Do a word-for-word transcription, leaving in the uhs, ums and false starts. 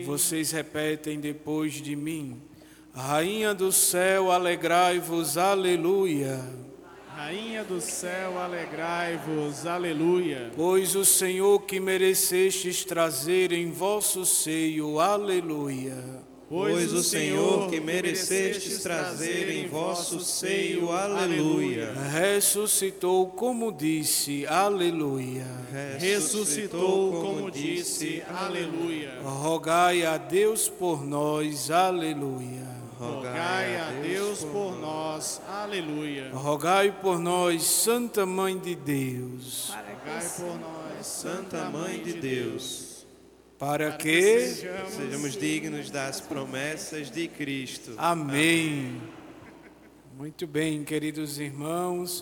Vocês repetem depois de mim. Rainha do céu, alegrai-vos, aleluia. Rainha do céu, alegrai-vos, aleluia. Pois o Senhor que merecestes trazer em vosso seio, aleluia. Pois o Senhor que merecestes trazer em vosso seio, aleluia. Ressuscitou como disse, aleluia. Ressuscitou como disse, aleluia. Rogai a Deus por nós, aleluia. Rogai a Deus por nós, aleluia. Rogai por nós, Santa Mãe de Deus, Rogai por nós, Santa Mãe de Deus, para que sejamos dignos das promessas de Cristo. Amém. Muito bem, queridos irmãos,